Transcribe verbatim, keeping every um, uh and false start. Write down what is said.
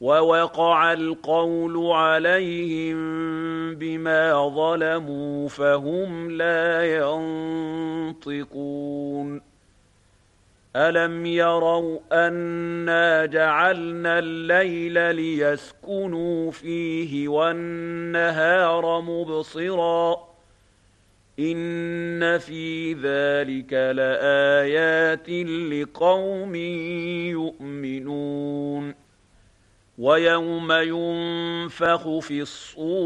ووقع القول عليهم بما ظلموا فهم لا ينطقون ألم يروا أنا جعلنا الليل ليسكنوا فيه والنهار مبصرا إن في ذلك لآيات لقوم يؤمنون ويوم ينفخ في الصور